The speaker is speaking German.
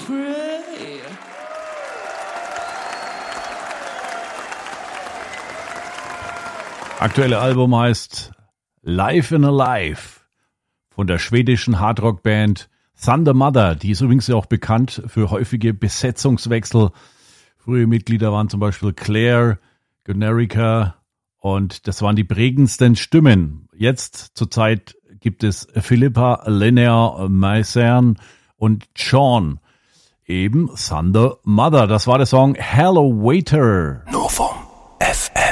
pray. Aktuelle Album heißt Life in a Life von der schwedischen Hardrock-Band Thunder Mother. Die ist übrigens auch bekannt für häufige Besetzungswechsel. Frühe Mitglieder waren zum Beispiel Claire, Gunnerica und das waren die prägendsten Stimmen. Jetzt zurzeit gibt es Philippa, Linnea, Maisern und Sean. Eben Thunder Mother. Das war der Song Hello Waiter. Nur vom FM.